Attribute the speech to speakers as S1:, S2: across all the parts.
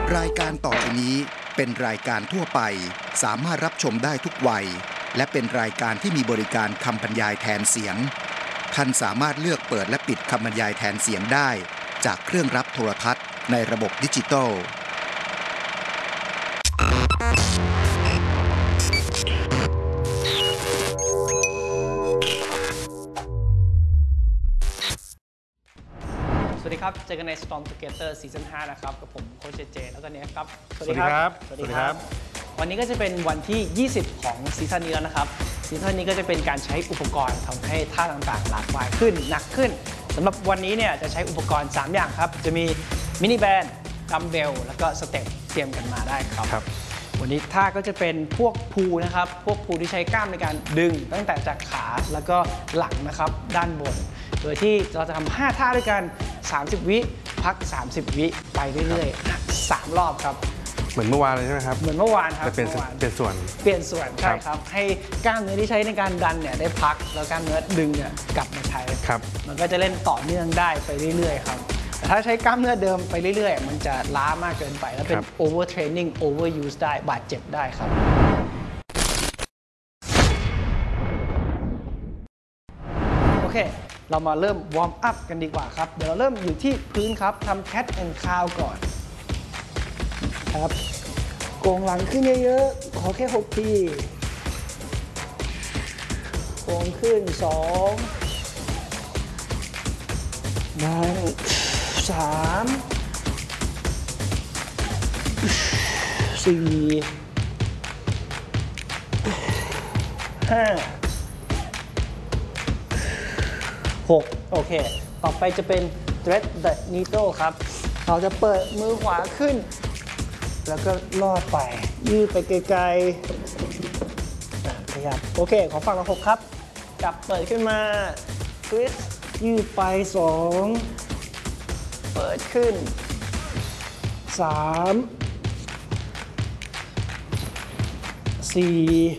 S1: รายการต่อไปนี้เป็นรายการทั่วไปสามารถรับชมได้ทุกวัยและเป็นรายการที่มีบริการคำบรรยายแทนเสียงท่านสามารถเลือกเปิดและปิดคำบรรยายแทนเสียงได้จากเครื่องรับโทรทัศน์ในระบบดิจิตอล
S2: สวัสดีครับเจอกันใน Storm Together Season 5 นะครับกับผมโค้ชเจแล้วก็เนสครับ
S3: สวัสดีครับ
S2: วันนี้ก็จะเป็นวันที่ 20 ของซีซั่นนี้แล้วนะครับซีซั่นนี้ก็จะเป็นการใช้อุปกรณ์ทำให้ท่าต่างๆหลากหลายขึ้นหนักขึ้นสำหรับวันนี้เนี่ยจะใช้อุปกรณ์ 3 อย่างครับจะมีมินิแบนด์ดัมเบลแล้วก็สเต็ปเตรียมกันมาได้ครับวันนี้ท่าก็จะเป็นพวกพูลนะครับพวกพูลที่ใช้กล้ามในการดึงตั้งแต่จากขาแล้วก็หลังนะครับด้านบนโดยที่เราจะทำ5ท่าด้วยกัน30 วิพัก30 วิไปเรื่อยๆ3 รอบครับ
S3: เหมือนเมื่อวานเลยใช่ไหมครับ
S2: เหมือนเมื่อวานครับ
S3: เปลี่ยนส่วน
S2: ใช่ครับให้กล้ามเนื้อที่ใช้ในการดันเนี่ยได้พักแล้วกล้ามเนื้อดึงเนี่ยกลับมาใช้มันก็จะเล่นต่อเนื่องได้ไปเรื่อยๆครับแต่ถ้าใช้กล้ามเนื้อเดิมไปเรื่อยๆมันจะล้ามากเกินไปแล้วเป็น over training over use ได้บาดเจ็บได้ครับโอเคเรามาเริ่มวอร์มอัพกันดีกว่าครับเดี๋ยวเราเริ่มอยู่ที่พื้นครับทำ cat and cow ก่อนครับโกงหลังขึ้นเยอะๆขอแค่6 ทีโกงขึ้น2ดัน3 4 5 6โอเคต่อไปจะเป็น thread the needle ครับเราจะเปิดมือขวาขึ้นแล้วก็ลอดไปยืดไปไกลๆขยับโอเคขอฝั่งละ6ครับจับเปิดขึ้นมา twist ยืดไป2เปิดขึ้น3 4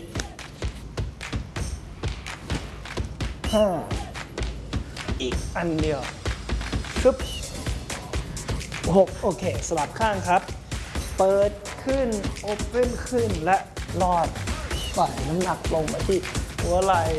S2: 5อีกอันเดียวชึบ6โอเคสลับข้างครับเปิดขึ้นโอเพ่นขึ้นและลอดปล่อยน้ำหนักลงมาที่หัวไหล่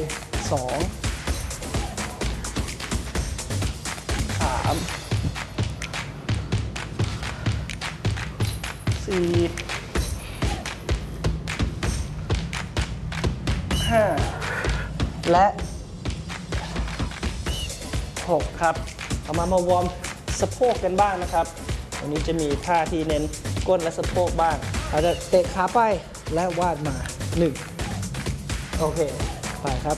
S2: 2 3 4 5และ6ครับเอามาวอร์มสะโพกกันบ้างนะครับวันนี้จะมีท่าที่เน้นก้นและสะโพกบ้างเราจะเตะขาไปและวาดมา1โอเคไปครับ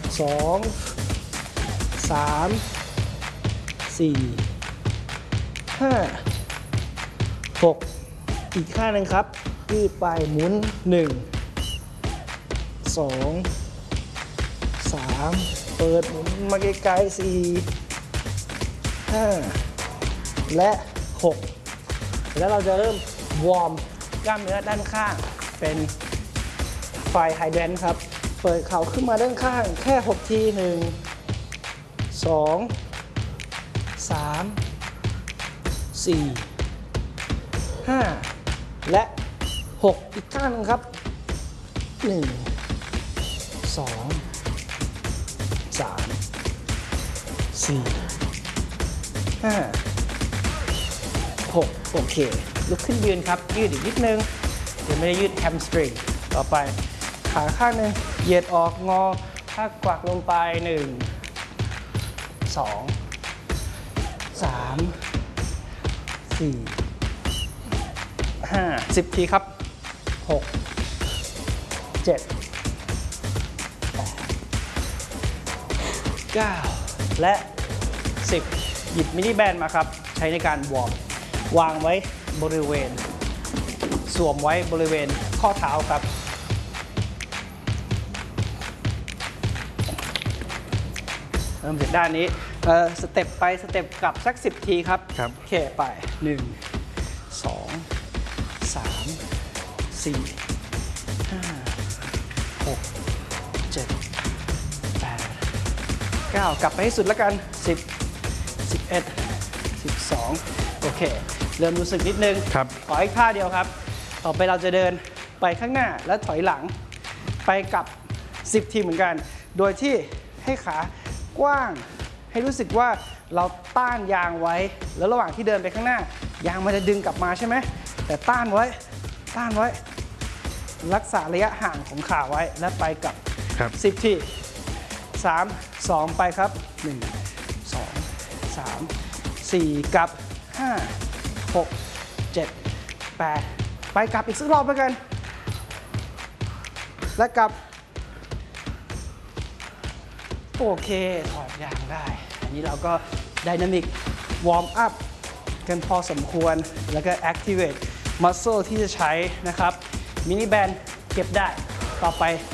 S2: 2 3 4 5 6อีกข้างหนึ่งครับยืดไปหมุน1 2 3เปิดหมุนมาไกลๆ4 5และ6แล้วเราจะเริ่มวอร์มกล้ามเนื้อด้านข้างเป็นไฟไฮแดรนท์ครับเปิดเข่าขึ้นมาด้านข้างแค่6 ที1 2 3 4 5และ6อีกข้างนึงครับ1 2 3 4 5 6โอเคลุกขึ้นยืนครับยืดอีกนิดนึงเดี๋ยวไม่ได้ยืดแฮมสตริงต่อไปขาข้างนึงเหยียดออกงอถ้ากวักลงไป1 2 3 4 5 10 ทีครับ6 7 8 9และ10หยิบมินิแบนด์มาครับใช้ในการวอร์มวางไว้บริเวณสวมไว้บริเวณข้อเท้าครับเริ่มจากด้านนี้สเต็ปไปสเต็ปกลับสัก10 ทีครับโอเคไป1 2 3 4 5 6 7 8 9กลับไปให้สุดแล้วกัน10 11 12โอเคเริ่มรู้สึกนิดนึง
S3: ครับ
S2: ขออีกท่าเดียวครับ ต่อไปเราจะเดินไปข้างหน้าและถอยหลังไปกับ10ทีเหมือนกัน โดยที่ให้ขากว้างให้รู้สึกว่าเราต้านยางไว้ แล้วระหว่างที่เดินไปข้างหน้ายางมันจะดึงกลับมาใช่ไหมแต่ต้านไว้รักษาระยะห่างของขาไว้และไปกับ
S3: ครับ
S2: 10 ที 3 2 ไปครับ 1 2 3 4 กับ 5 6 7 8 ไปกลับอีกสักรอบแล้วกัน และกลับ โอเค ถอดยางได้ อันนี้เราก็ไดนามิกวอร์มอัพกันพอสมควร แล้วก็ activate muscle ที่จะใช้นะครับ มินิแบนเก็บได้ ต่อไป